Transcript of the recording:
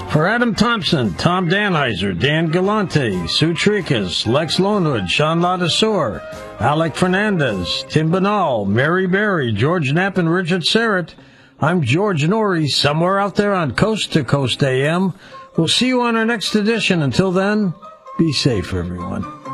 For Adam Thompson, Tom Danheiser, Dan Galante, Sue Tricas, Lex Lonewood, Sean Ladasor, Alec Fernandez, Tim Banal, Mary Berry, George Knapp, and Richard Serrett, I'm George Norrie, somewhere out there on Coast to Coast AM. We'll see you on our next edition. Until then, be safe, everyone.